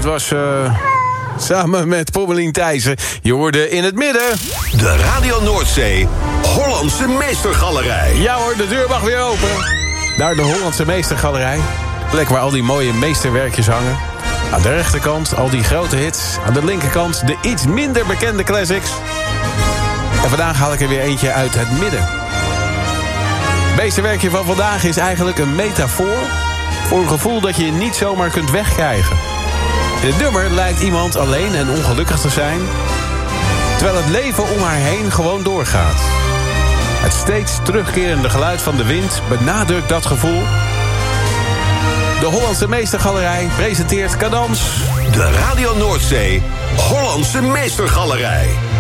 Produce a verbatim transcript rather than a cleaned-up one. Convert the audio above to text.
het was uh, samen met Pommelien Thijssen. Je hoorde In het Midden. De Radio Noordzee Hollandse Meestergalerij. Ja hoor, de deur mag weer open. Daar de Hollandse Meestergalerij. Plek waar al die mooie meesterwerkjes hangen. Aan de rechterkant al die grote hits. Aan de linkerkant de iets minder bekende classics. En vandaag haal ik er weer eentje uit het midden. Het meesterwerkje van vandaag is eigenlijk een metafoor voor een gevoel dat je niet zomaar kunt wegkrijgen. In het nummer lijkt iemand alleen en ongelukkig te zijn, terwijl het leven om haar heen gewoon doorgaat. Het steeds terugkerende geluid van de wind benadrukt dat gevoel. De Hollandse Meestergalerij presenteert Cadans. De Radio Noordzee Hollandse Meestergalerij.